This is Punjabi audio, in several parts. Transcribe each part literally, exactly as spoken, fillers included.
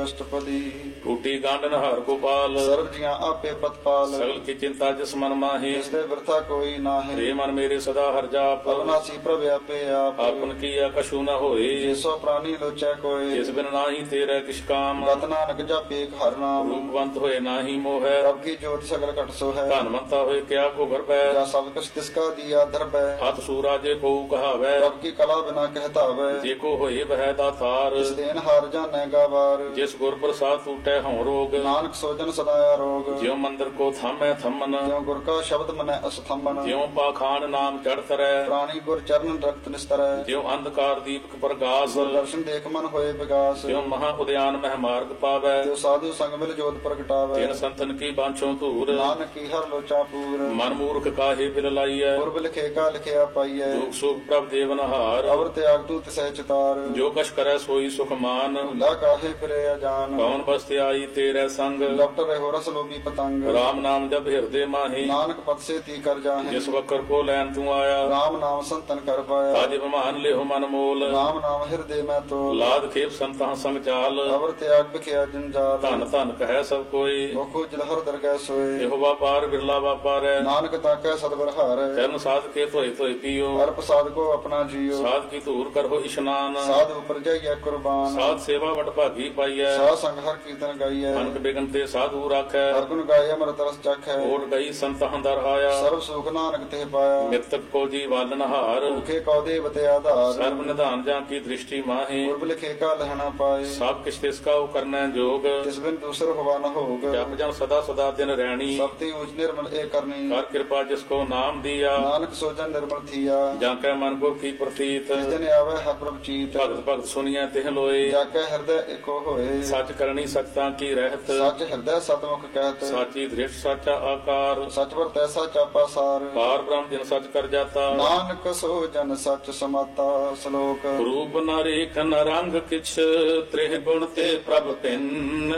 ਅਸ਼ਟਪਦੀ। ਟੂਟੀ ਗਾਂਡਨ ਹਰ ਗੋਪਾਲ, ਸਰਬ ਜੀਆਂ ਆਪੇ ਪਤਪਾਲ। ਸਗਲ ਕੀ ਚਿੰਤਾ ਜਿਸ ਮਨ ਮਾਹੀ, ਜਿਸ ਦੇ ਬਿਰਥਾ ਕੋਈ ਨਾਹੀਂ। ਰੇ ਮਨ ਮੇਰੇ ਸਦਾ ਹਰ ਜਾਪ, ਅਵਨਾਸੀ ਪ੍ਰਭ ਆਪੇ ਆਪ। ਆਪਨ ਕੀਆ ਕਛੂ ਨ ਹੋਏ, ਜਿਸੋ ਪ੍ਰਾਨੀ ਲੋਚੈ ਕੋਇ। ਜਿਸ ਬਿਨ ਨਾਹੀ ਤੇਰੇ ਕਿਛ ਕਾਮ, ਗਤ ਨਾਨਕ ਜਪੇ ਇੱਕ ਹਰਿ ਨਾਮ। ਰੂਪਵੰਤ ਹੋਏ ਨਾਹੀ ਮੋਹੈ, ਪ੍ਰਭ ਕੀ ਜੋਤ ਸਗਲ ਘਟ ਸੋ ਹੈ। ਧਨਵੰਤਾ ਹੋਏ ਕਿਆ ਕੋ ਗਰਬੈ, ਜਾਂ ਸਭ ਕੁਛ ਤਿਸਕਾ ਦੀਆ ਦਰਬੈ। ਹੱਥ ਸੂਰਾ ਜੇ ਕੋ ਕਹਾਵੈ, ਪ੍ਰਭ ਕੀ ਕਲਾ ਬਿਨਾ ਕਹਿਤਾਵੈ। ਜੇ ਕੋ ਹੋਏ ਬਹਿ ਦਾਤਾਰ, ਜਿਸ ਦੇਨ ਹਾਰ ਜਾਣੈ ਗਾਵਾਰ। ਜਿਸ ਗੁਰ ਪ੍ਰਸਾਦ ਟੂਟੈ ਹਉ ਰੋਗ, ਨਾਨਕ ਸੋਜਨ ਸਦਾ ਆਰੋਗ। ਜਿਉ ਮੰਦਰ ਕੋ ਥਾਮੈ ਥੰਮਨ, ਜਿਉ ਗੁਰ ਕਾ ਸ਼ਬਦ ਮਨੈ ਅਸਥੰਬਨ। ਜਿਉ ਪਾਖਾਨ ਨਾਮ ਚੜ੍ਹ ਤਰੈ, ਪ੍ਰਾਣੀ ਗੁਰ ਚਰਨ ਰਖਤ ਨਿਸਤਰੈ। ਜਿਉ ਅੰਧਕਾਰ ਦੀਪਕ ਪ੍ਰਗਾਸ, ਗੁਰ ਦਰਸ਼ਨ ਦੇਖ ਮਨ ਹੋਏ ਵਿਗਾਸ। ਜਿਉ ਮਹਾ ਉਦਿਆਨ ਮਹਿ ਮਾਰਗ ਪਾਵੈ, ਜੋ ਸਾਧੂ ਸੰਗ ਮਿਲ ਜੋਤ ਪ੍ਰਗਟਾਵੈ। ਤਿਨ ਸੰਤਨ ਕੀ ਬਾਂਛੋ ਧੂਰ, ਨਾਨਕ ਕੀ ਹਰ ਲੋਚਾ ਪੂਰ। ਮਨ ਮੂਰਖ ਕਾਹੇ ਬਿਲ ਲਾਈਐ, ਗੁਰਬ ਲਿਖੇ ਕਾ ਲਿਖਿਆ ਪਾਈਐ। ਦੁਖ ਸੁਖ ਪ੍ਰਭ ਦੇਵਨ ਹਾਰ, ਅਵਰ ਤਿਆਗ ਤੂ ਤਿਸੈ ਚਿਤਾਰ। ਜੋ ਕਛ ਕਰੈ ਸੋਈ ਸੁਖ ਮਾਨ, ਭੁਲਾ ਕਾਹੇ ਫਿਰੇ ਅਜਾਨ। ਕੌਣ ਬਸਤਿ ਆਈ ਤੇਰੇ ਸੰਗ, ਲਪਟ ਰਹਿਓ ਰਸ ਲੋਭੀ ਪਤੰਗ। ਰਾਮ ਨਾਮ ਜਪ ਹਿਰਦੇ ਮਾਹੀ, ਨਾਨਕ ਪਤ ਸੇ ਤੀ ਕਰ ਜਾਹੇ। ਜਿਸ ਵਕਰ ਕੋ ਲੈਨ ਤੂੰ ਆਇਆ, ਰਾਮ ਨਾਮ ਸੰਤਨ ਕਰ ਪਾਇਆ। ਤਾਜ ਬਮਾਨ ਲਿਹੁ ਮਨ ਮੋਲ, ਰਾਮ ਨਾਮ ਹਿਰਦੇ ਮੈਂ ਤੋਲ। ਲਾਦ ਖੇਪ ਸੰਤਾਂ ਸੰਗ ਚਾਲ, ਅਵਰ ਤਿਆਗ ਬਿਖਿਆ ਜੰਜਾਲ। ਧਨ ਧਨ ਕਹਿ ਸਭ ਕੋਈ, ਮੁਖੋ ਜਲਹਰ ਦਰਗਹਿ ਸੋਏ। ਇਹੋ ਵਾਪਾਰ ਬਿਰਲਾ ਵਾਪਾਰੈ, ਨਾਨਕ ਤਾਕੈ ਸਤਿਗੁਰ ਹਾਰੈ। ਚਰਨ ਸਾਧ ਕੇ ਧੋਏ ਧੋਏ ਪੀਓ, ਹਰ ਪ੍ਰਸਾਦ ਕੋ ਆਪਣਾ ਜੀਓ। ਸਾਧ ਕੀ ਧੂਰ ਕਰੋ ਇਸ਼ਨਾਨ, ਸਾਧ ਉਪਰ ਜਾਈਐ ਕੁਰਬਾਨ। ਸਾਧ ਸੇਵਾ ਵਟ ਭਾਗੀ ਪਾਈਐ, ਸਾਧ ਸੰਗ ਹਰ ਕੀਰਤਨ ਗਾਈਐ। ਅਨਕ ਬਿਗਨ ਤੇ ਸਾਧੂ ਰਾਖੈ, ਹਰ ਗੁਣ ਗਾਏ ਅੰਮ੍ਰਿਤ ਰਸ ਚਖੈ। ਓਟ ਗਈ ਸੰਤਾਂ ਦਰ ਆਇਆ, ਸਰਬ ਸੁਖ ਨਾਨਕ ਤੇ ਪਾਇਆ। ਨਿਤਕ ਕੋ ਜੀ ਵਾਲਨ ਹਾਰ, ਭੁਖੇ ਕਉ ਦੇਵਤੇ ਆਧਾਰ। ਸਰਬ ਨਿਧਾਨ ਜਾਂ ਕੀ ਦ੍ਰਿਸ਼ਟੀ ਮਾਹੀ, ਗੁਰਬ ਲਿਖੇ ਕਾ ਲਹਿਣਾ ਪਾਏ। ਸਭ ਕਿਛ ਤਿਸ ਕਾ ਕਰਨੈ ਜੋਗ, ਤਿਸ ਬਿਨ ਦੂਸਰ ਹੋਵਾ ਨ ਹੋਗ। ਜਪ ਜਨ ਸਦਾ ਸਦਾ ਦਿਨ ਰਹਿਣੀ, ਸਭ ਤੇ ਊਚ ਨਿਰਮਲ ਏ ਕਰਨੀ। ਕਰ ਕਿਰਪਾ ਜਿਸ ਕੋ ਨਾਮ ਦੀਆ, ਨਾਨਕ ਸੋਜਨ ਨਿਰਮਲ ਥੀਆ। ਜਾਂ ਕੈ ਮਨ ਕੋ ਕੀ ਪ੍ਰਤੀਤ, ਜਿਸ ਦਿਨ ਆਵੇ ਹਰ ਪ੍ਰਭ ਚੀਤ। ਭਗਤ ਭਗਤ ਸੁਣੀਐ ਤਿਹ ਲੋਏ, ਜਾ ਕੇ ਹਿਰਦੈ ਏਕੋ ਹੋਏ। ਸੱਚ ਕਰਨੀ ਸਖਤਾਂ ਕੀ ਰਹਿਤ, ਸੱਚ ਹਿਰਦੈ ਸਤਮੁਖ ਕਹਿਤ। ਸਾਚੀ ਦ੍ਰਿਸ਼ਟ ਸਾਚਾ ਆਕਾਰ, ਸਚ ਵਰ ਤੈਸਾ ਚਾਪਾ ਸਾਰ। ਪਾਰ ਬ੍ਰਹਮ ਜਿਨ ਸੱਚ ਕਰ ਜਾਤਾ, ਨਾਨਕ ਸੋ ਜਨ ਸੱਚ ਸਮਾਤਾ। ਸ਼ਲੋਕ। ਰੂਪ ਨ ਰੇਖ ਨ ਰੰਗ ਕਿਛ, ਤ੍ਰਿਹ ਗੁਣ ਤੇ ਪ੍ਰਭ ਭਿੰਨ।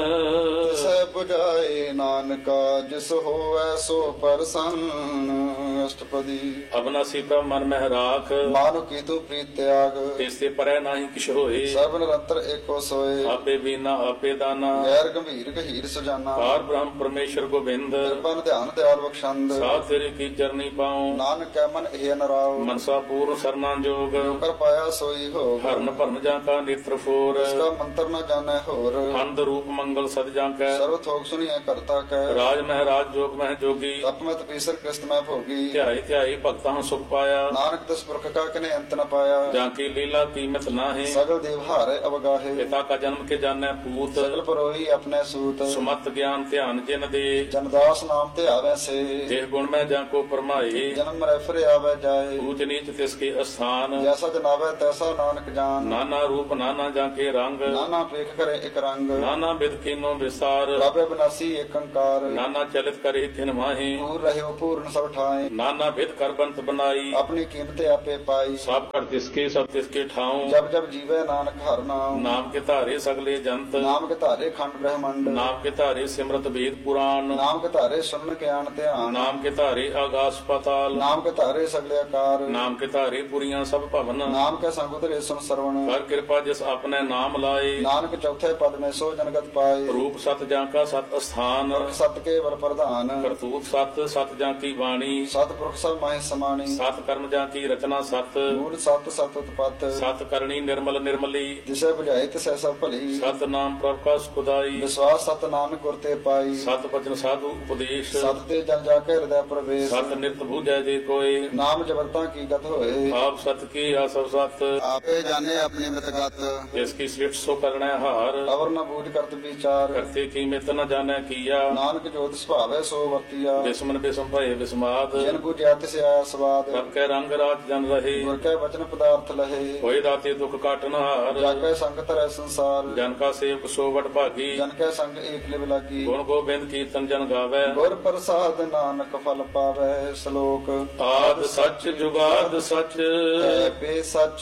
ਤਿਸੈ 부ਝਾਏ ਨਾਨਕਾ, ਜਿਸ ਹੋਵੈ ਸੋ ਪਰਸੰਨ। ਅਸ਼ਟਪਦੀ। ਅਬਨਾਸੀ ਪ੍ਰਭ ਮਨ ਮਹਿ ਰਾਖ, ਮਾਨੁ ਕੀ ਤੂ ਪ੍ਰੀਤ ਤਿਆਗ। ਤਿਸ ਤੇ ਪਰੈ ਨਾਹੀ ਕਿਛ ਹੋਏ, ਸਰਬ ਨਿਰੰਤਰ ਏਕੋ ਸੋਏ। ਆਪੇ ਬੀਨਾ ਆਪੇ ਦਾਨਾ, ਗੈਰ ਗੰਭੀਰ ਗਹੀਰ ਸੁਜਾਨਾ। ਪਾਰ ਬ੍ਰਹਮ ਪਰਮੇਸ਼ਰ ਗੋਬਿੰਦ, ਕਿਰਪਨ ਧਿਆਨ ਦਿਆਲ ਬਖਸ਼ੰਦ। ਸਾਧ ਤੇਰੇ ਕੀ ਚਰਨੀ ਪਾਉ, ਨਾਨਕ ਕੈ ਮਨ ਇਹ ਨਰਾਉ। ਮਨਸਾ ਪੂਰਨ ਸਰਨਾ ਜੋਗ, ਕਰ ਪਾਇਆ ਸੋਈ ਹੋ। ਹਰਨ ਭਰਨ ਜਾਂ ਕਾ ਨੇਤਰ ਫੋਰ, ਇਸਕਾ ਮੰਤਰ ਨ ਜਾਣੈ ਹੋਰ। ਖੰਡ ਰੂਪ ਮੰਗਲ ਸਦ ਜਾਂ ਕੈ, ਸਰਬ ਥੋਕ ਸੁਣੀਐ ਕਰਤਾ ਕੈ। ਰਾਜ ਮਹਿਰਾਜ ਜੋਗ ਮਹਿ ਜੋਗੀ, ਤਪਮਤ ਪੀਸਰ ਕ੍ਰਿਸਤ ਮੈਂ ਭੋਗੀ। ਧਿਆਈ ਧਿਆਈ ਭਗਤਾਂ ਸੁਖ ਪਾਇਆ, ਨਾਨਕ ਤਿਸ ਪੁਰਖ ਕਾ ਕਨੇ ਅੰਤ ਨ ਪਾਇਆ। ਜਾਂ ਕੀ ਲੀਲਾ ਕੀਮਤ ਨਾਹੀ, ਸਗਲ ਦੇਵ ਹਾਰੇ ਅਵਗਾਹੇ। ਪਿਤਾ ਕਾ ਜਨਮ ਕੇ ਜਾਣੈ ਪੂਤ, ਸਗਲ ਪਰੋਈ ਆਪਣੇ ਸੂਤ। ਸੁਮਤ ਗਿਆਨ ਧਿਆਨ ਜਿਨ ਦੇ, ਜਨਦਾਸ ਨਾਮ ਤੇ ਆਵੈ ਸੇ। ਜਿਹ ਗੁਣ ਮੈਂ ਜਾਂ ਕੋ ਪਰਮਾਏ, ਜਨਮ ਮਰੈ ਫਿਰ ਆਵੈ ਜਾਏ। ਊਚ ਨੀਚ ਤਿਸ ਕੇ ਅਸਥਾਨ, ਜੈਸਾ ਜਨਾਵੈ ਤੈਸਾ ਨਾਨਕ ਜਾਨ। ਨਾਨਾ ਰੂਪ ਨਾਨਾ ਜਾਂ ਕੇ ਰੰਗ, ਨਾਨਾ ਪੇਖ ਕਰੇ ਇੱਕ ਰੰਗ। ਨਾਨਾ ਬਿਦ ਕੀਨੋ ਵਿਸਾਰ, ਰੱਬੇ ਬਿਨਾਸੀ ਏਕ ਅੰਕਾਰ। ਨਾਨਾ ਚਲਿਤ ਕਰੇ ਤਿਨ ਮਾਹੀ, ਪੂਰ ਰਹਿਓ ਪੂਰਨ ਸਭ ਠਾਏ। ਨਾਨਾ ਬਿਦ ਕਰ ਬੰਤ ਬਨਾਈ, ਆਪਣੀ ਕੀਮਤ ਆਪੇ ਪਾਈ। ਸਭ ਕਰ ਤਿਸ ਕੇ ਸਭ ਤਿਸ ਕੇ ਠਾਉ, ਜਬ ਜਬ ਜੀਵੈ ਨਾਨਕ ਹਰਿ ਨਾਮ। ਨਾਮ ਕੇ ਧਾਰੇ ਸਗਲੇ ਜੰਤ, ਨਾਮ ਕੇ ਧਾਰੇ ਖੰਡ ਬ੍ਰਹਮੰਡ। ਨਾਮ ਕੇ ਧਾਰੇ ਸਿਮਰਤ ਵੇਦ ਪੁਰਾਨ, ਨਾਮ ਕੇ ਧਾਰੇ ਸੁਨਨ ਗਿਆਨ ਧਿਆਨ। ਨਾਮ ਕੇ ਧਾਰੇ ਆਗਾਸ ਪਾਤਾਲ, ਨਾਮ ਕੇ ਧਾਰੇ ਸਗਲੇ ਆਕਾਰ। ਨਾਮ ਕੇ ਧਾਰੇ ਪੁਰੀਆਂ ਸਭ ਭਵਨ, ਨਾਮ ਕੇ ਸੰਗ ਉਤਰੇ ਸੁਨ ਸਰਵਣ। ਕਰ ਕਿਰਪਾ ਜਿਸ ਆਪਣੇ ਨਾਮ ਲਾਏ, ਨਾਨਕ ਚੌਥੇ ਪਦ ਮੈਂ ਸੋ ਜਨਗਤ ਪਾਏ। ਰੂਪ ਸਤ ਜਾਂ ਕਾ ਸਤ ਅਸਥਾਨ, ਸਤ ਕੇ ਵਰ ਪ੍ਰਧਾਨ। ਕਰਤੂਤ ਸਤ ਸਤ ਜਾਂ ਕੀ ਬਾਣੀ, ਸਤ ਪੁਰਖ ਸਭ ਮਾਹਿ ਸਮਾਣੀ। ਸਤ ਕਰਮ ਜਾਂ ਕੀ ਰਚਨਾ ਸਤ, ਮੂਲ ਸਤ ਸਤ ਉਤਪਤ। ਸਤ ਕਰਨੀ ਨਿਰਮਲ ਨਿਰਮਲੀ, ਜਿਸੈ ਬੁਝਾਏ ਤਿਸੈ ਸਭ ਭਲੀ। ਸਤ ਨਾਮ ਪ੍ਰਭ ਕਾ ਸੁਖਦਾਈ, ਵਿਸ਼ਵਾਸ ਸਤ ਨਾਨਕ ਗੁਰ ਤੇ ਪਾਈ। ਸਤ ਬਚਨ ਸਾਧੂ ਉਪਦੇਸ਼, ਸਤ ਤੇ ਜਨ ਜਾ ਕੇ ਹਿਰਦੈ ਪ੍ਰਵੇਸ਼। ਸਤ ਨਿਤ ਬੂਝੈ ਜੇ ਕੋਏ, ਨਾਮ ਜਬਰਤਾ ਕੀ ਗਤ ਹੋਏ। ਆਪ ਸਤ ਕੀ ਆਸਵ ਸਤ, ਆਪੇ ਜਾਣੇ ਆਪਣੀ ਮਿਤਗਤ। ਜਿਸ ਕੀ ਸ੍ਰਿਸ਼ਟ ਸੋ ਕਰਣੈ ਹਾਰ, ਅਵਰ ਨ ਬੂਝ ਕਰਤ ਵਿਚਾਰ। ਕਰਤੇ ਕੀ ਮਿਤ ਨ ਜਾਣੈ ਕੀਆ, ਨਾਨਕ ਜੋਤ ਸੁਭਾਵੈ ਸੋ ਵਰਤੀਆ। ਬਿਸਮਨ ਬਿਸਮ ਭਏ ਬਿਸਮਾਦ, ਜਿਨ ਬੁਝਿਆ ਤਿਸ ਆਇਆ ਸਵਾਦ। ਸਭ ਕੈ ਰੰਗ ਰਾਜ ਜਨ ਰਹੇ, ਗੁਰ ਕੈ ਵਚਨ ਪਦਾਰਥ ਲਹੇ। ਹੋਏ ਦਾਤੇ ਦੁਖ ਕਾਟਨ ਹਾਰ, ਜਾ ਕੈ ਸੰਗ ਧਰੈ ਸੰਸਾਰ। ਜਨ ਕਾ ਸੇਵਕ ਸੋ ਵਡ ਭਾਗੀ, ਜਨ ਕੈ ਸੰਗ ਏਕ ਲਿਵ ਲਾਗੀ। ਗੁਣ ਗੋਬਿੰਦ ਕੀਰਤਨ ਜਨ ਗਾਵੈ, ਗੁਰ ਪ੍ਰਸਾਦ ਨਾਨਕ ਫਲ ਪਾਵੈ। ਸ਼ਲੋਕ। ਆਦ ਸੱਚ ਜੁਗਾਦ ਸੱਚ, ਹੈ ਬੇ ਸੱਚ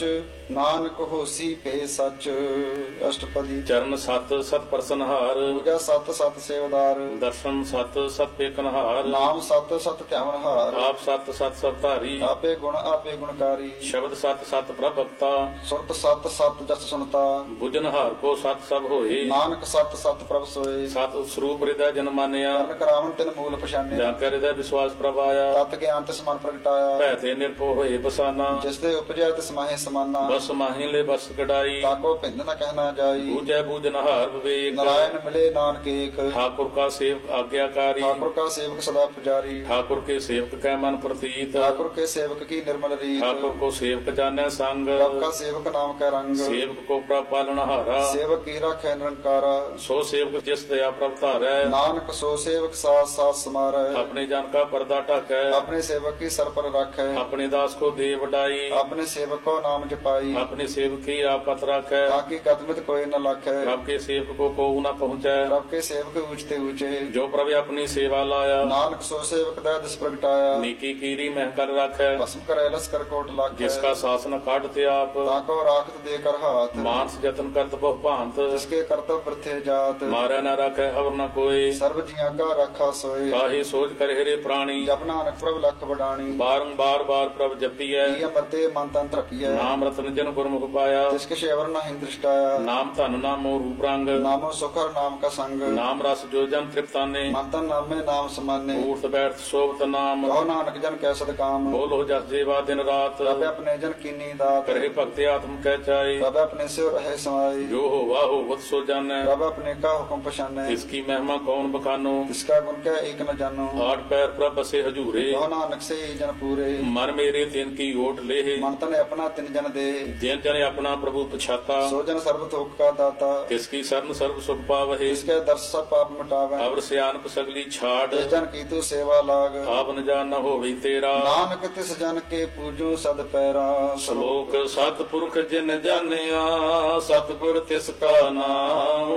ਨਾਨਕ ਹੋਸੀ ਪੇ ਸੱਚ। ਅਸ਼ਟਪਦੀ। ਚਰਨ ਸਤ ਸਤ ਪ੍ਰਸਨਹਾਰ, ਪੂਜਾ ਸਤ ਸਤ ਸੇਵਦਾਰ। ਦਰਸ਼ਨ ਸਤ ਸਤ ਪੇਖਨਹਾਰ, ਨਾਮ ਸਤ ਸਤ ਧਿਆਵਨਹਾਰ। ਆਪ ਸਤ ਸਤ ਸਭ ਧਾਰੀ, ਆਪੇ ਗੁਣ ਆਪੇ ਗੁਣਕਾਰੀ। ਸ਼ਬਦ ਸਤ ਸਤ ਪ੍ਰਭਕਤਾ, ਸੁਰਤ ਸਤ ਸਤ ਜਸ ਸੁਨਤਾ। ਬੁਝਨਹਾਰ ਕੋ ਸਤ ਸਭ ਹੋਏ, ਨਾਨਕ ਸਤ ਸਤ ਪ੍ਰਭ ਸੋਏ। ਸਤ ਸਰੂਪ ਹਿਰਦੈ ਜਨ ਮਾਨਿਆ, ਕਰਨ ਕਰਾਵਨ ਤਿਨ ਮੂਲ ਪਛਾਨਿਆ। ਜਾਂ ਕੈ ਹਿਰਦੈ ਵਿਸ਼ਵਾਸ ਪ੍ਰਭ ਆਇਆ, ਤਤ ਗਿਆਨ ਤਿਸ ਮਨ ਪ੍ਰਗਟਾਇਆ। ਭੈ ਤੇ ਨਿਰਭਉ ਹੋਏ ਬਸਾਨਾ, ਜਿਸ ਦੇ ਉਪਜੈ ਤਿਸ ਮਾਹੇ ਸਮਾਨਾ। ਬਸ ਮਾਹੀ ਲੈ ਬਸ ਕਢਾਈ, ਤਾਕੋ ਭਿੰਦ ਨ ਕਹਿਣਾ ਜਾਈ। ਬੂਝੈ ਬੂਝਨਹਾਰ ਵਿਵੇਕ, ਨਾਰਾਇਣ ਮਿਲੇ ਨਾਨਕ ਏਕ। ठाकुर का सेवक आज्ञाकारी, ठाकुर का सेवक सदा पुजारी। ठाकुर के सेवक कै मन प्रतीत, ठाकुर के सेवक की निर्मल रीत। ठाकुर को सेवक जाने संग, प्रभ का सेवक नाम का रंग। सेवक को प्रभ पालनहारा, सेवक की राखै निरंकारा। सो सेवक जिस दया प्रभ धारै, नानक सो सेवक साथ साथ समारै। अपने जन का पर्दा ढकै, अपने सेवक की सर पर राखै। अपने दास को दे वडाई, अपने सेवक को नाम जपाई। अपने सेवक की आपत राखै, ताकि कदमत कोई न लाखै। प्रभ के सेवक को को न पहुँचै, प्रभ के सेवक ऊंचते ऊंचे। जो प्रभ अपनी सेवा लाया, नानक सो सेवक दै दिस प्रगटाया। नीकी कीरी मह कर राखै, भस्म करे लस कर कोट लाखै। जिसका शासन काटते आप, ताको राखत दे कर हाथ। मानस जतन करत बहु भांत, जिसके कर्तव्य वृथे जात। मारे न राखे अवर न कोई, सर्व जिया का रखा सोए। काहे सोच कर हेरे प्राणी, जप नानक प्रभ लख बडाणी। बारंबार बार प्रभ जपियै, की अमरते मन तन तृपिय। नाम रतन जन गुरमुख पाया, जिसके शेवर न हिंद दृष्टाया। नाम धन नामो रूप रंग, नामो सुखर नाम का संग। नाम रस जो जन तृप्ताने, मन तन नामे नाम समाने। ऊर्थ बैठ शोभत नाम, कहो नानक जन कै सद काम। बोलो जस जेवा दिन रात, प्रभ अपने जन कीनी दात। करहे भक्ति आत्म कह चाहे, प्रभ अपने से रहे समाई। जो हो वाह वत सो जानै, प्रभ अपने का हुक्म पछाने। इसकी महिमा कौन बखानो, इसका गुण क्या एक न जानो। आठ पैर प्रभ बसे हजूरे, कहो नानक से ही जन पूरे। मन मेरे तिन की ओट लेहे, मन तन अपना तिन जन दे। जिन जन अपना प्रभु पछाता, सो जन सर्व थोक का दाता। किसकी शरण सर्व सुख पावहे, इसके दर्श सब पाप मिटावे। अवर सियानप सगली छाड़, जिस जन की तू सेवा लाग। आप न जान न होवे तेरा, नानक तिस जन के पूजो सद पैरा। श्लोक सतपुरख जिन जानिया, सतगुर तिसका नाम,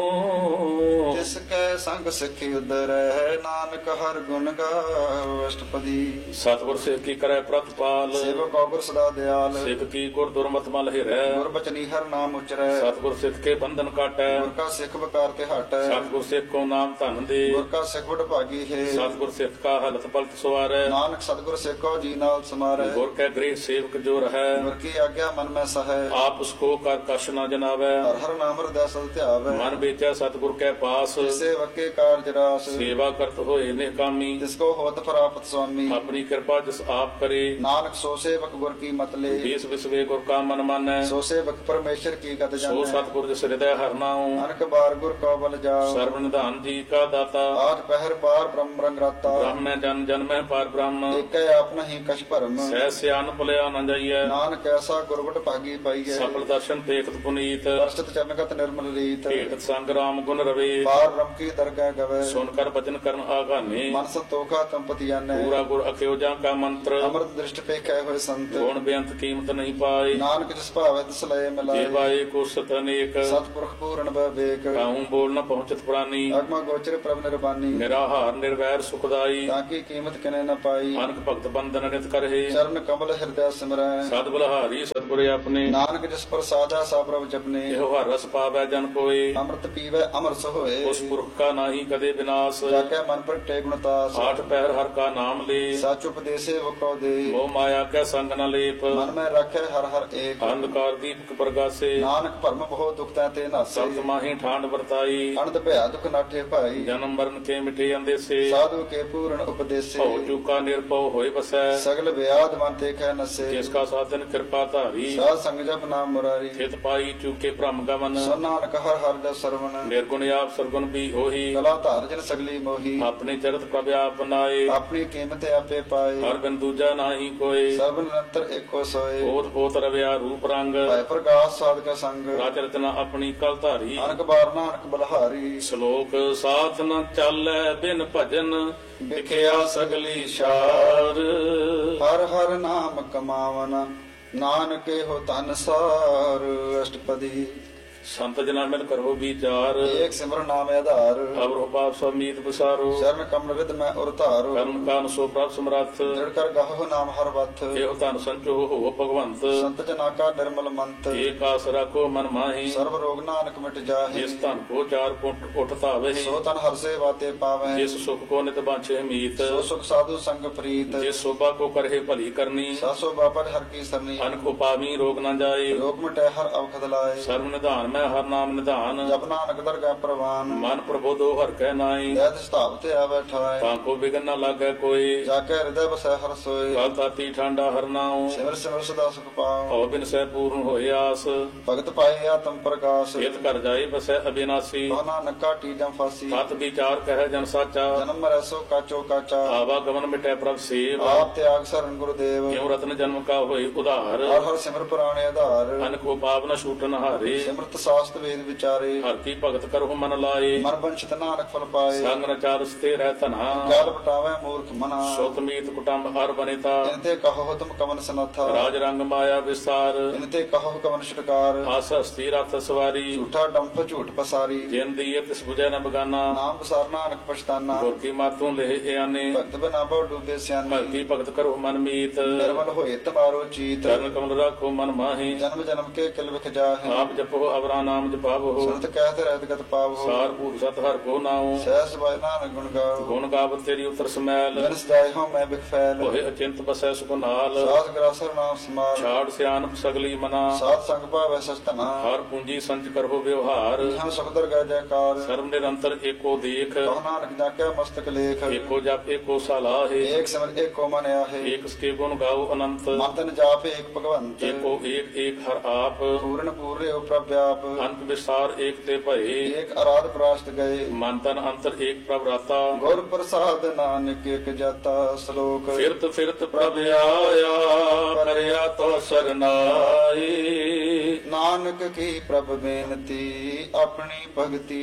जिसके संग सिखी उदर है। नानक हर गुण गाओ। अष्टपदी। सतगुर सिख की करे प्रतिपाल, सेवक अवगुर सदा दयाल। सिख की गुर दुर्मत मल हिरै, गुर बचनी हर नाम उचरै। सतगुर सिख के बंधन काटै, गुर का सिख बकार ते हटै। सतगुर सिख को नाम धन दे, गुर का सिख बड़ भागी है। सतगुर सिख का हलत पलत सवारै, नानक सतगुर सिख को जी नाल समारै। गुर के गृह सेवक जो रहै, गुर की आज्ञा मन में सहै। आप उसको कर कश न जनावै, हर हर नाम हृदय सद ध्यावै। मन बेचा सतगुर के पास, सेवक के कार्य रास। सेवा करत होए निकामी, जिसको होत प्राप्त स्वामी। अपनी कृपा जिस आप करे, नानक सो सेवक गुर की मत ले। देश विश्वे गुर का मन मानै, सो सेवक परमेश्वर की गत सो जानै। सतगुर जिस हृदय हर नाऊं, अनक बार गुर को बल जाओ। सर्व निधान जी का दाता, आज पहर पार ब्रह्म रंग राता। ब्रह्म जन जन में पार ब्रह्म, एक आप नहीं कछ भरम। सह सियान भुलिया न जाइए, नानक ऐसा गुरबट भागी पाइए। सफल दर्शन देखत पुनीत, दर्शित चरणगत निर्मल रीत। भेटत संग राम गुण रवे, पार ब्रह्म की दरगाह गवे। सुनकर वचन करन आगाने, मन संतोखा तंपति जाने। पूरा गुर अख्योजा का मंत्र, अमृत दृष्टि पे कह हुए संत। गुण बेअंत कीमत नहीं पाए, नानक जिस भावे तिस लय मिलाए। जेवाए को सत अनेक, सतपुरख पूर्ण विवेक। काहूं बोल न पहुंचत प्राणी, अगमा गोचर प्रभ निर्बानी। निराहार निर्वैर सुखदाई, ताकि कीमत किने न पाई। अनक भक्त बंधन नित करहे, चरण कमल हृदय सिमरै। सद बलहारी सतगुर अपने, नानक जिस पर साधा सा प्रभ जपने। एहो हर रस पावै जन कोय, अमृत पीवै अमर सोए। उस पुरख का नाही कदे विनाश, जाके मन पर टे गुणतास। आठ पहर हर का नाम ले, सच उपदेशे वो को दे। मोह माया के संग न लेप, मन में रखे हर हर एक। अंधकार दीपक प्रगासे, नानक भरम बहु दुख ते नासे। सत माही ठांड वर्ताई, अनंत भया दुख नाठे भाई। जन्म मरण के मिठे अंदेसे, साधु के पूर्ण उपदेशे। भव चूका निर्भव होय बसै, सगल व्याध मन ते कह नसे। जिसका साधन कृपा धारी, साध संग जप नाम मुरारी। हित पाई चूके भ्रम गमन, सो नानक हर हर जस सरवण। निर्गुण आप सरगुण भी होही, कला धार जन सगली मोही। अपने चरित प्रभ आप बनाए, अपनी कीमत आपे पाए। हर बिन दूजा नाही कोय, सब निरंतर एको सोए। ओत पोत रव्या रूप रंग, भय प्रकाश साध का संग। राज रचना अपनी कल धारी, अनक बार नानक बलहारी। श्लोक साथ न चालै बिन भजन, विख्या सगली शार, हर हर नाम कमावन। नानक हो तन सार। अष्टपदी। ਸੰਤ ਜਨਾਂ ਮਿਲ ਕਰੋ ਵਿਚਾਰ ਏਕ ਸਿਮਰਨ ਨਾਮ ਆਧਾਰ ਅਵਰੋ ਪਾਪ ਸਮੀਤ ਵਿਸਾਰੋ ਸ਼ਰਨ ਕਮਲ ਵਿਦ ਮੈਂ ਉਰ ਧਾਰੋ ਕਰਮ ਕਾਨ ਸੋ ਪ੍ਰਭ ਸਮਰੱਥ ਦ੍ਰਿੜ ਕਰ ਗਾਹੋ ਨਾਮ ਹਰ ਵਥ ਇਹੋ ਧਨ ਸੰਚੋ ਹੋ ਭਗਵੰਤ ਸੰਤ ਜਨਾ ਕਾ ਨਿਰਮਲ ਮੰਤ ਏਕ ਆਸ ਰੱਖੋ ਮਨ ਮਾਹੀ ਸਰਬ ਰੋਗ ਨਾਨਕ ਮਿਟ ਜਾਹੇ ਜਿਸ ਧਨ ਕੋ ਚਾਰ ਪੁੱਟ ਉੱਠ ਧਾਵੇ ਸੋ ਤਨ ਹਰ ਸੇ ਵਾਤੇ ਪਾਵੈ ਜਿਸ ਸੁਖ ਕੋ ਨਿਤ ਬਾਛੇ ਮੀਤ ਸੋ ਸੁਖ ਸਾਧੂ ਸੰਗ ਪ੍ਰੀਤ ਜਿਸ ਸੋਭਾ ਕੋ ਕਰਹਿ ਭਲੀ ਕਰਨੀ ਸਾਸੋ ਬਾਪਾ ਹਰ ਕੀ ਸਰਨੀ ਅਨ ਕੋ ਪਾਵੀ ਰੋਗ ਨਾ ਜਾਏ ਰੋਗ ਮਿਟੈ ਹਰ ਅਵਖਦ ਲਾਏ ਸਰਬ ਨਿਧਾਨ ਮੈਂ ਹਰ ਨਾਮ ਨਿਧਾਨ ਜਪ ਨਾਨਕ ਦਰਗਾਹ ਪ੍ਰਵਾਨ ਮਨ ਪ੍ਰਬੋਧੋ ਹਰ ਕੈ ਨਾਈ ਦੈਤ ਸਥਾਪ ਤੇ ਆਵੈ ਠਾਏ ਤਾਂ ਕੋ ਬਿਗਨ ਨਾ ਲਾਗੈ ਕੋਈ ਜਾ ਕੇ ਹਿਰਦੈ ਬਸੈ ਹਰ ਸੋਏ ਕਾਲ ਤਾਤੀ ਠਾਂਡਾ ਹਰ ਨਾਉ ਸਿਮਰ ਸਿਮਰ ਸਦਾ ਸੁਖ ਪਾਉ ਹਉ ਬਿਨ ਸਹਿ ਪੂਰਨ ਹੋਏ ਆਸ ਭਗਤ ਪਾਏ ਆਤਮ ਪ੍ਰਕਾਸ਼ ਇਤ ਕਰ ਜਾਏ ਬਸੈ ਅਬਿਨਾਸੀ ਕੋ ਨਾਨਕ ਕਾਟੀ ਜਮ ਫਾਸੀ ਸਤ ਵਿਚਾਰ ਕਹਿ ਜਨ ਸਾਚਾ ਜਨਮ ਮਰੈ ਸੋ ਕਾਚੋ ਕਾਚਾ ਆਵਾ ਗਮਨ ਮਿਟੈ ਪ੍ਰਭ ਸੇਵ ਆਪ ਤਿਆਗ ਸਰਨ ਗੁਰਦੇਵ ਕਿਉ ਰਤਨ ਜਨਮ ਕਾ ਹੋਏ ਉਧਾਰ ਹਰ ਹਰ ਸਿਮਰ ਪੁਰਾਣੇ ਆਧਾਰ ਅਨ ਕੋ ਪਾਪ ਨ ਛੂਟਨ ਹਾਰੇ ਸਿਮਰਤ ਸਾਸਤ ਵੇਦ ਵਿਚਾਰੇ ਹਰ ਕੀ ਭਗਤ ਕਰਹੁ ਮਨ ਲਾਏ ਮਨ ਬੰਚਿਤ ਨਾਨਕ ਫਲ ਪਾਏ ਸੰਗ ਨ ਚਾਰ ਸਤੇ ਰਹਿ ਧਨਾ ਕਾਲ ਬਟਾਵੇ ਮੂਰਖ ਮਨਾ ਸੁਤ ਮੀਤ ਕੁਟੰਬ ਹਰ ਬਨੇਤਾ ਇਨ ਤੇ ਕਹੋ ਤੁਮ ਕਮਨ ਸਨਾਥਾ ਰਾਜ ਰੰਗ ਮਾਇਆ ਵਿਸਾਰ ਇਨ ਤੇ ਕਹੋ ਕਮਨ ਛਟਕਾਰ ਆਸ ਹਸਤੀ ਰਥ ਸਵਾਰੀ ਝੂਠਾ ਡੰਪ ਝੂਠ ਪਸਾਰੀ ਜਿਨ ਦੀਏ ਤਿਸ ਬੁਝੈ ਨ ਬਗਾਨਾ ਨਾਮ ਬਸਾਰ ਨਾਨਕ ਪਛਤਾਨਾ ਗੁਰ ਕੀ ਮਾਤੋਂ ਲਹਿ ਇਆਨੇ ਭਗਤ ਬਨਾ ਬਹੁ ਡੂਬੇ ਸਿਆਨੀ ਭਗਤੀ ਭਗਤ ਕਰੋ ਮਨ ਮੀਤ ਨਿਰਮਲ ਹੋਏ ਤਮਾਰੋ ਚੀਤ ਚਰਨ ਕਮਲ ਰਾਖੋ ਮਨ ਮਾਹੀ ਜਨਮ ਜਨਮ ਕੇ ਕਿਲ ਵਿਖ ਜਾਹੇ ਆਪ ਜਪੋ ਅਵਰਾ ਨਾਮ ਜਪਾਵੋ ਸੰਤ ਕਹਿਤ ਰਹਿਤ ਗਤ ਪਾਵੋ ਸਾਰ ਭੂਤ ਸਤ ਹਰ ਕੋ ਨਾਉ ਸਹਿਸ ਬਾਇ ਨਾਨਕ ਗੁਣ ਗਾਓ ਗੁਣ ਗਾਵਤ ਤੇਰੀ ਉਤਰ ਸਮੈਲ ਜਨ ਸਦਾਇ ਹੋ ਮੈਂ ਬਿਖ ਫੈਲ ਹੋਏ ਅਚਿੰਤ ਬਸੈ ਸੁਖ ਨਾਲ ਸਾਧ ਗਰਾਸਰ ਨਾਮ ਸਮਾਲ ਛਾੜ ਸਿਆਨਪ ਸਗਲੀ ਮਨਾ ਸਾਧ ਸੰਗ ਭਾਵੈ ਸਚਤਨਾ ਹਰ ਪੂੰਜੀ ਸੰਚ ਕਰੋ ਵਿਵਹਾਰ ਇਹਾਂ ਸੁਖ ਦਰਗਾਹ ਜੈਕਾਰ ਸਰਬ ਨਿਰੰਤਰ ਏਕੋ ਦੇਖ ਕਹੁ ਨਾਨਕ ਜਾਕਿਆ ਮਸਤਕ ਲੇਖ ਏਕੋ ਜਪ ਏਕੋ ਸਲਾਹੇ ਏਕ ਸਿਮਰ ਏਕੋ ਮਨ ਆਹੇ ਏਕ ਸਕੇ ਗੁਣ ਗਾਓ ਅਨੰਤ ਮਨ ਤਨ ਜਾਪ ਏਕ ਭਗਵੰਤ ਏਕੋ ਏਕ ਏਕ ਹਰ ਆਪ ਪੂਰਨ ਪੂਰਿਓ ਪ੍ਰਭ ਵਿਆਪ ਅੰਤ ਵਿਸਾਰ ਏਕ ਤੇ ਭਏ ਏਕ ਅਰਾਧ ਪ੍ਰਾਸ਼ਟ ਗਏ ਮਨ ਤਨ ਅੰਤਰ ਏਕ ਪ੍ਰਭ ਰਾਤਾ ਗੁਰ ਪ੍ਰਸਾਦ ਨਾਨਕ ਏਕ ਜਾਤਾ ਸ਼ਲੋਕ ਫਿਰਤ ਫਿਰਤ ਪ੍ਰਭ ਆਇਆ ਕਰਿਆ ਤੋ ਸਰਨਾਈ ਨਾਨਕ ਕੀ ਪ੍ਰਭ ਬੇਨਤੀ ਆਪਣੀ ਭਗਤੀ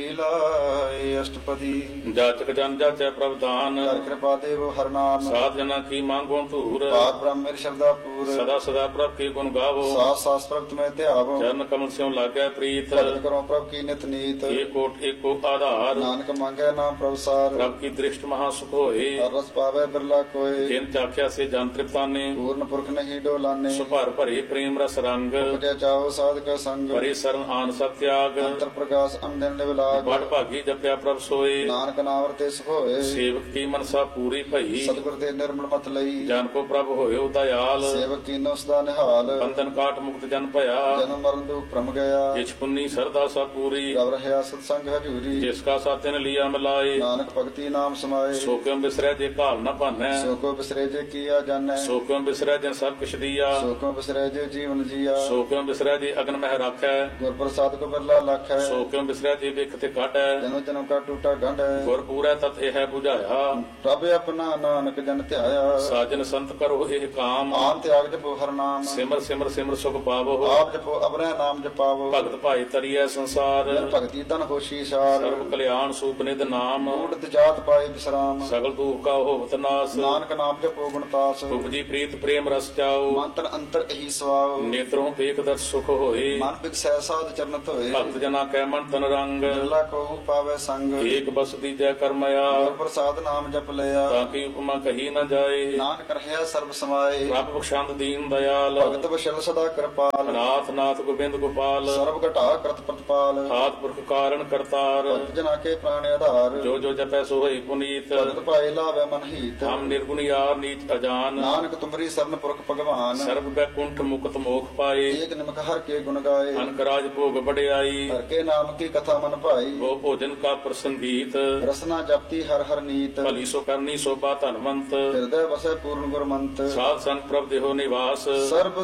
ਲਾਏ ਅਸ਼ਟਪਦੀ ਜਾਚਕ ਜਨ ਜਾਚੈ ਪ੍ਰਭ ਦਾਨ ਕਰ ਕਿਰਪਾ ਦੇਵ ਹਰ ਨਾਮ ਸਾਧ ਜਨਾ ਕੀ ਮੰਗੋ ਧੂਰ ਪਾਰ ਬ੍ਰਹਮ ਮੇਰ ਸ਼ਬਦਾ ਪੂਰ ਸਦਾ ਸਦਾ ਪ੍ਰਭ ਕੀ ਗੁਣ ਗਾਵੋ ਸਾਸ ਸਾਸ ਪ੍ਰਭਤ ਮੈਂ ਧਿਆਵੋ ਚਰਨ ਕਮਲ ਸਿਉ ਲਾਗੈ ਪ੍ਰੀਤ ਭਗਤ ਕਰੋ ਪ੍ਰਭ ਕੀ ਨਿਤ ਨੀਤ ਏਕੋ ਏਕੋ ਆਧਾਰ ਨਾਨਕ ਮੰਗੈ ਨਾਮ ਪ੍ਰਭ ਸਾਰ ਪ੍ਰਭ ਕੀ ਦ੍ਰਿਸ਼ਟ ਮਹਾ ਸੁਖ ਹੋਏ ਹਰ ਰਸ ਪਾਵੇ ਬਿਰਲਾ ਕੋਏ ਜਿਨ ਚਾਖਿਆ ਸੇ ਜਨ ਤ੍ਰਿਪਤਾਨੇ ਪੂਰਨ ਪੁਰਖ ਨਹੀਂ ਡੋਲਾਨੇ ਸੁਭਰ ਭਰੇ ਪ੍ਰੇਮ ਰਸ ਰੰਗ ਉਪਜੈ ਚਾਓ ਸਾਧਕ ਸੰਗ ਭਰੇ ਸਰਨ ਆਨ ਸਤ ਤਿਆਗ ਅੰਤਰ ਪ੍ਰਕਾਸ਼ ਅੰਦਨ ਨਿਵਲਾਗ ਬੜ ਭਾਗੀ ਜਪਿਆ ਪ੍ਰਭ ਸੋਏ ਨਾਨਕ ਨਾਮ ਰਤੇ ਸੁਖ ਹੋਏ ਸੇਵਕ ਕੀ ਮਨਸਾ ਪੂਰੀ ਭਈ ਸਤਿਗੁਰ ਤੇ ਨਿਰਮਲ ਮਤ ਲਈ ਜਨ ਕੋ ਪ੍ਰਭ ਹੋਇਓ ਦਇਆਲ ਸੇਵਕ ਕੀਨੋ ਸਦਾ ਨਿਹਾਲ ਬੰਧਨ ਕਾਟ ਮੁਕਤ ਜਨ ਭਇਆ ਜਨਮ ਮਰਨ ਦੁਖ ਭ੍ਰਮ ਗਿਆ ਜਿਛ ਪੁੰਨੀ ਸਰਦਾ ਸਾ ਪੂਰੀ ਰਵ ਰਹਿਆ ਸਤ ਸੰਗ ਹਜੂਰੀ ਜਿਸ ਕਾ ਸਾਤਿਨ ਲਿਆ ਮਿਲਾਏ ਨਾਨਕ ਭਗਤੀ ਨਾਮ ਸਮਾਏ ਸੋ ਕਿਉ ਬਿਸਰੈ ਜੇ ਭਾਵ ਨ ਭਾਨੈ ਸੋ ਕੋ ਬਿਸਰੇ ਜੇ ਕੀਆ ਜਾਣੈ ਸੋ ਕਿਉ ਬਿਸਰੈ ਜੇ ਸਭ ਕਿਛ ਦੀਆ ਸੋ ਕੋ ਬਿਸਰੇ ਜੇ ਜੀਵਨ ਜੀਆ ਸੋ ਕਿਉ ਬਿਸਰੈ ਜੇ ਅਗਨ ਮਹਿ ਰਾਖੈ ਗੁਰ ਪ੍ਰਸਾਦ ਕੋ ਬਿਰਲਾ ਲਖ ਹੈ ਸੋ ਕਿਉ ਬਿਸਰੈ ਜੇ ਵਿਖ ਤੇ ਕਾਟੈ ਜਨਮ ਜਨਮ ਕਾ ਟੂਟਾ ਗੰਢ ਹੈ ਗੁਰ ਪੂਰੈ ਤਤ ਇਹ ਹੈ 부ਝਾਇਆ ਪ੍ਰਭ ਆਪਣਾ ਨਾਨਕ ਜਨ ਧਿਆਇਆ ਸਾਜਨ ਸੰਤ ਕਰੋ ਇਹ ਕਾਮ ਆਨ ਤਿਆਗ ਜਪੋ ਹਰ ਨਾਮ ਸਿਮਰ ਸਿਮਰ ਸਿਮਰ ਸੁਖ ਪਾਵੋ ਆਪ ਜਪੋ ਅਬਰੈ ਨਾਮ ਜਪਾਵੋ ਭਗਤ ਭਾਈ ਤਰੀਐ ਸੰਸਾਰ ਜਨ ਭਗਤੀ ਤਨ ਹੋਸ਼ੀ ਸਾਰ ਸਰਬ ਕਲਿਆਣ ਸੂਪਨਿਧ ਨਾਮ ਊੜਤ ਜਾਤ ਪਾਏ ਬਿਸਰਾਮ ਸਗਲ ਦੁਖ ਕਾ ਹੋਵਤ ਨਾਸ ਨਾਨਕ ਨਾਮ ਜਪੋ ਗੁਣਤਾਸ ਉਪਜੀ ਪ੍ਰੀਤ ਪ੍ਰੇਮ ਰਸ ਚਾਓ ਮੰਤਰ ਅੰਤਰ ਇਹੀ ਸਵਾਉ ਨੇਤਰੋਂ ਵੇਖ ਦਰ ਸੁਖ ਹੋਏ ਮਨ ਬਿਕਸੈ ਸਾਧ ਚਰਨ ਧੋਏ ਭਗਤ ਜਨਾ ਕੈ ਮਨ ਤਨ ਰੰਗ ਬਿਰਲਾ ਕੋ ਪਾਵੇ ਸੰਗ ਏਕ ਬਸ ਦੀਜੈ ਕਰਮਇਆ ਗੁਰ ਪ੍ਰਸਾਦ ਨਾਮ ਜਪ ਲਿਆ ਤਾਂ ਕੀ ਉਪਮਾ ਕਹੀ ਨ ਜਾਏ ਨਾਨਕ ਰਹਿਆ ਸਰਬ ਸਮਾਏ ਰੱਬ ਬਖਸ਼ੰਦ ਦੀਨ ਦਇਆਲ ਭਗਤ ਬਸ਼ਲ ਸਦਾ ਕਿਰਪਾਲ ਨਾਥ ਨਾਥ ਗੋਬਿੰਦ ਗੋਪਾਲ ਸਰਬ ਘਟਾ ਕਰਤ ਪ੍ਰਤਪਾਲ ਆਦ ਪੁਰਖ ਕਾਰਨ ਕਰਤਾਰ ਭਗਤ ਜਨਾ ਕੇ ਪ੍ਰਾਣ ਆਧਾਰ ਜੋ ਜੋ ਜਪੈ ਸੋ ਹੋਈ ਪੁਨੀਤ ਭਗਤ ਪਾਏ ਲਾਵੇ ਮਨ ਹੀਤ ਹਮ ਨਿਰਗੁਣ ਯਾਰ ਨੀਚ ਅਜਾਨ ਨਾਨਕ ਤੁਮਰੀ ਸਰਨ ਪੁਰਖ ਭਗਵਾਨ ਸਰਬ ਬੈਕੁੰਠ ਮੁਕਤ ਮੋਖ ਪਾਏ ਏਕ ਨਿਮਕ ਹਰ ਕੇ ਗੁਣ ਗਾਏ ਅਨਕ ਰਾਜ ਭੋਗ ਬੜਿਆਈ ਹਰ ਕੇ ਨਾਮ ਕੀ ਕਥਾ ਮਨ ਭਾਈ ਉਹ ਭੋਜਨ ਕਾ ਪ੍ਰਸੰਗੀਤ ਰਸਨਾ ਜਪਤੀ ਹਰ ਹਰ ਨੀਤ ਭਲੀ ਸੋ ਕਰਨੀ ਸੋਭਾ ਧਨਵੰਤ ਹਿਰਦੈ ਵਸੈ ਪੂਰਨ ਗੁਰਮੰਤ ਸਾਧ ਸੰਗ ਪ੍ਰਭ ਦੇਹੋ ਨਿਵਾਸ ਸਰਬ